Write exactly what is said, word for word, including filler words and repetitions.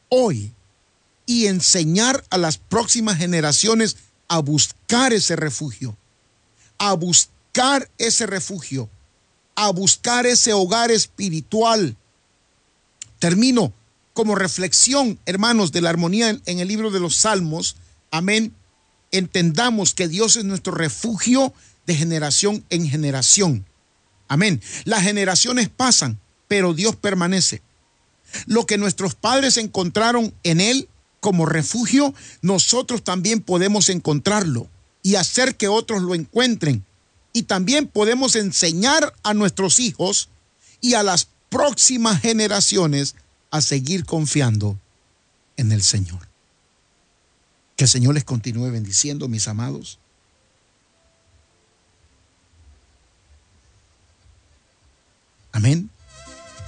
hoy y enseñar a las próximas generaciones a buscar ese refugio, a buscar ese refugio, a buscar ese hogar espiritual. Termino como reflexión, hermanos, de la armonía en, en el libro de los Salmos. Amén. Entendamos que Dios es nuestro refugio de generación en generación. Amén. Las generaciones pasan, pero Dios permanece. Lo que nuestros padres encontraron en Él como refugio, nosotros también podemos encontrarlo y hacer que otros lo encuentren. Y también podemos enseñar a nuestros hijos y a las próximas generaciones a seguir confiando en el Señor. Que el Señor les continúe bendiciendo, mis amados. Amén.